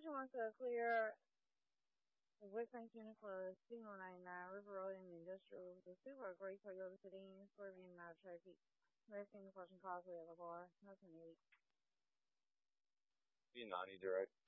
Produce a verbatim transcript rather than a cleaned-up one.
Intersection wants to clear the Wisconsin closed, signal ninety-nine, River Road and Industrial. The super great Toyota sedan, swerving out traffic. Resting the question causeway of the bar. Nothing eight. B ninety direct.